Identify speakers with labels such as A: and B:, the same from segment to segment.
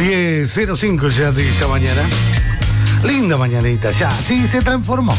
A: 10:05 ya de esta mañana. Linda mañanita ya. Sí, se transformó.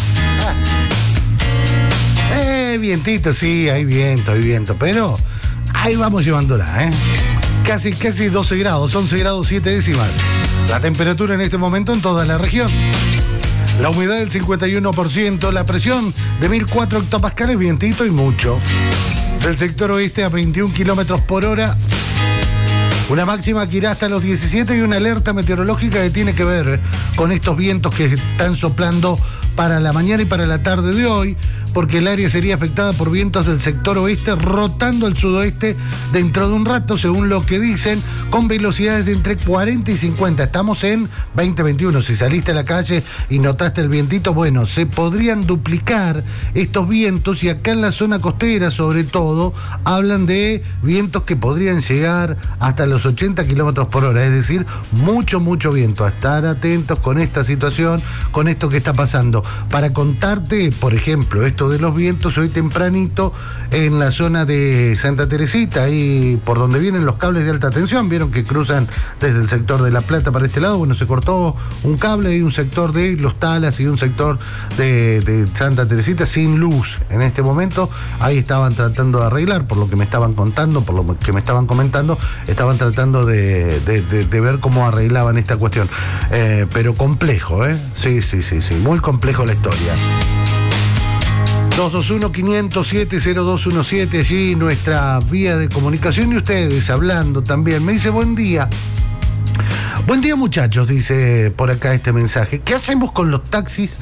A: Vientito, sí, hay viento, pero ahí vamos llevándola, Casi 12 grados, 11 grados 7 décimas. La temperatura en este momento en toda la región. La humedad del 51%, la presión de 1004 hectopascales, vientito y mucho. Del sector oeste a 21 kilómetros por hora. Una máxima que irá hasta los 17 y una alerta meteorológica que tiene que ver con estos vientos que están soplando para la mañana y para la tarde de hoy, porque el área sería afectada por vientos del sector oeste rotando al sudoeste dentro de un rato, según lo que dicen, con velocidades de entre 40 y 50. Estamos en 2021. Si saliste a la calle y notaste el vientito, bueno, se podrían duplicar estos vientos y acá en la zona costera, sobre todo, hablan de vientos que podrían llegar hasta los 80 kilómetros por hora, es decir, mucho viento. A estar atentos con esta situación, con esto que está pasando. Para contarte, por ejemplo, esto de los vientos, hoy tempranito en la zona de Santa Teresita, ahí por donde vienen los cables de alta tensión, vieron que cruzan desde el sector de La Plata para este lado, bueno, se cortó un cable y un sector de Los Talas y un sector de Santa Teresita sin luz en este momento. Ahí estaban tratando de arreglar, por lo que me estaban contando, por lo que me estaban comentando, estaban tratando de ver cómo arreglaban esta cuestión, pero complejo, sí, muy complejo la historia. 221-507-0217, allí nuestra vía de comunicación, y ustedes hablando también. Me dice buen día muchachos, dice por acá este mensaje. ¿Qué hacemos con los taxis?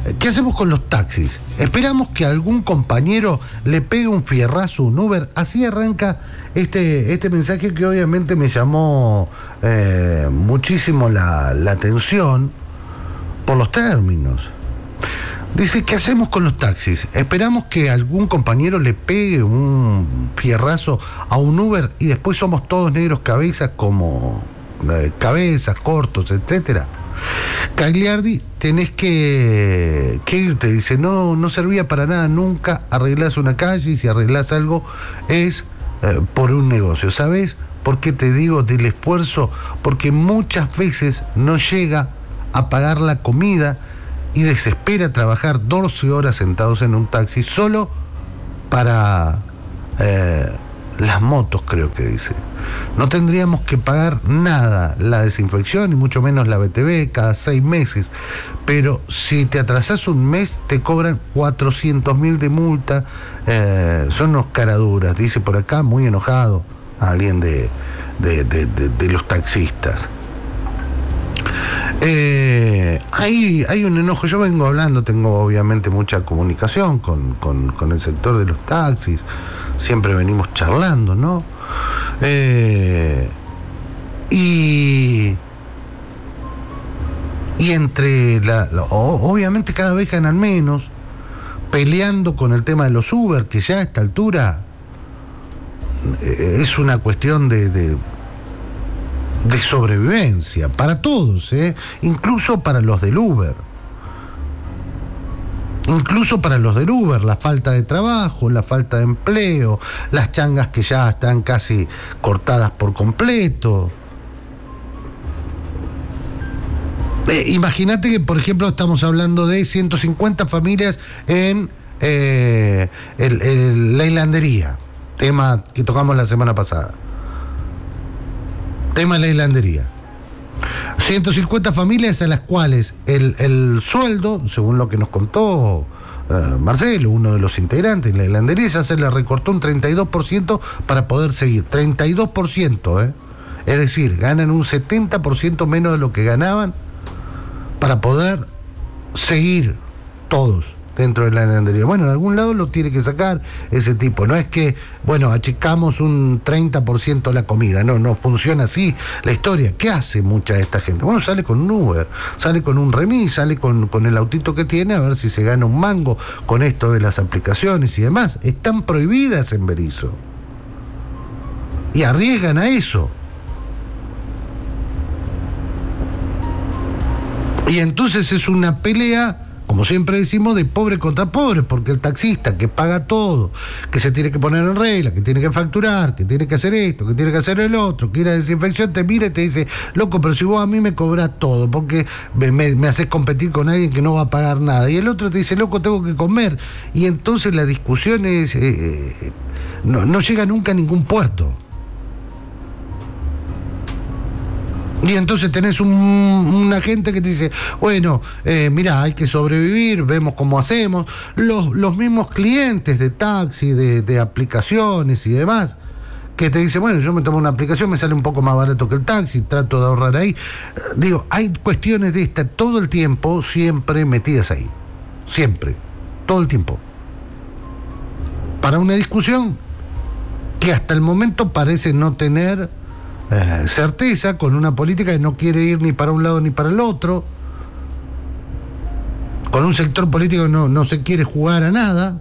A: Esperamos que algún compañero le pegue un fierrazo a un Uber. Así arranca este mensaje, que obviamente me llamó muchísimo la atención por los términos. Dice, ¿qué hacemos con los taxis? Esperamos que algún compañero le pegue un fierrazo a un Uber y después somos todos negros cabezas, como cabezas, cortos, etcétera. Cagliardi, tenés que irte. Dice, no servía para nada nunca. Arreglás una calle y si arreglás algo es por un negocio. ¿Sabes por qué te digo del esfuerzo? Porque muchas veces no llega a pagar la comida y desespera trabajar 12 horas sentados en un taxi solo para las motos, creo que dice. No tendríamos que pagar nada, la desinfección y mucho menos la BTV cada 6 meses, pero si te atrasás un mes te cobran 400.000 de multa. Son unos caraduras, dice por acá, muy enojado alguien de los taxistas. Hay un enojo. Yo vengo hablando, tengo obviamente mucha comunicación con el sector de los taxis, siempre venimos charlando, ¿no? Y entre obviamente cada vez ganan menos, peleando con el tema de los Uber, que ya a esta altura es una cuestión de sobrevivencia para todos, incluso para los del Uber. La falta de trabajo, la falta de empleo, las changas que ya están casi cortadas por completo. Imagínate que, por ejemplo, estamos hablando de 150 familias en la hilandería, tema que tocamos la semana pasada. Tema de la hilandería. 150 familias a las cuales el sueldo, según lo que nos contó Marcelo, uno de los integrantes de la hilandería, ya se le recortó un 32% para poder seguir. 32%, es decir, ganan un 70% menos de lo que ganaban para poder seguir todos dentro de la hilandería. Bueno, de algún lado lo tiene que sacar ese tipo. No es que, bueno, achicamos un 30% la comida. No funciona así la historia. ¿Qué hace mucha de esta gente? Bueno, sale con un Uber, sale con un remis, sale con el autito que tiene, a ver si se gana un mango con esto de las aplicaciones y demás. Están prohibidas en Berisso. Y arriesgan a eso. Y entonces es una pelea como siempre decimos, de pobre contra pobre, porque el taxista que paga todo, que se tiene que poner en regla, que tiene que facturar, que tiene que hacer esto, que tiene que hacer el otro, que ir a desinfección, te mira y te dice, loco, pero si vos a mí me cobras todo, porque me haces competir con alguien que no va a pagar nada. Y el otro te dice, loco, tengo que comer. Y entonces la discusión es, no llega nunca a ningún puerto. Y entonces tenés una gente que te dice, bueno, mirá, hay que sobrevivir, vemos cómo hacemos. Los mismos clientes de taxi, de aplicaciones y demás, que te dicen, bueno, yo me tomo una aplicación, me sale un poco más barato que el taxi, trato de ahorrar ahí. Digo, hay cuestiones de esta todo el tiempo, siempre metidas ahí. Siempre, todo el tiempo. Para una discusión que hasta el momento parece no tener certeza, con una política que no quiere ir ni para un lado ni para el otro, con un sector político que no se quiere jugar a nada.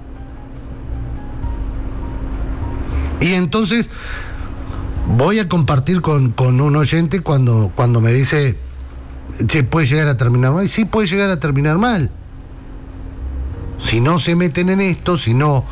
A: Y entonces voy a compartir con un oyente cuando me dice, che, puede llegar a terminar mal. Y sí, puede llegar a terminar mal. Si no se meten en esto, si no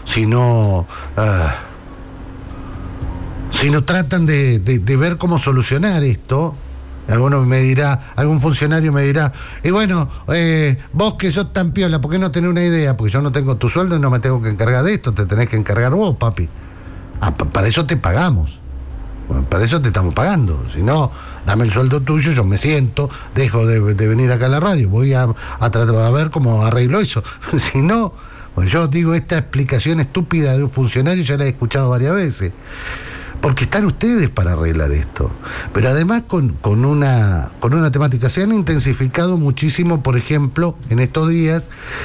A: tratan de ver cómo solucionar esto. Algún funcionario me dirá, y bueno, vos que sos tan piola, ¿por qué no tenés una idea? Porque yo no tengo tu sueldo y no me tengo que encargar de esto, te tenés que encargar vos, papi. Para eso te pagamos. Bueno, para eso te estamos pagando. Si no, dame el sueldo tuyo, yo me siento, dejo de venir acá a la radio, voy a tratar a ver cómo arreglo eso. Si no, pues yo digo, esta explicación estúpida de un funcionario ya la he escuchado varias veces. Porque están ustedes para arreglar esto. Pero además con una temática. Se han intensificado muchísimo, por ejemplo, en estos días,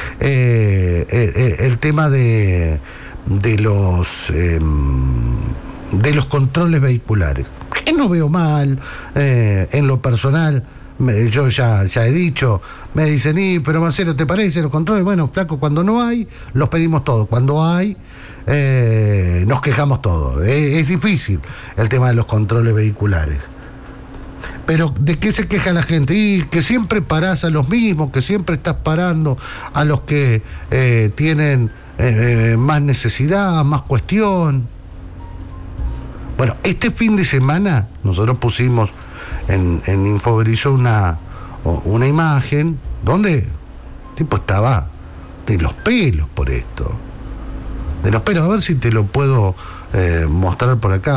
A: el tema de los controles vehiculares. Que no veo mal, en lo personal. Yo ya he dicho, me dicen, pero Marcelo, ¿te parece los controles? Bueno, flaco, cuando no hay, los pedimos todos. Cuando hay, nos quejamos todos. Es difícil el tema de los controles vehiculares. Pero ¿de qué se queja la gente? Y que siempre parás a los mismos, que siempre estás parando a los que tienen más necesidad, más cuestión. Bueno, este fin de semana nosotros pusimos en Infoberizo una imagen donde el tipo estaba de los pelos por esto. De los pelos, a ver si te lo puedo mostrar por acá.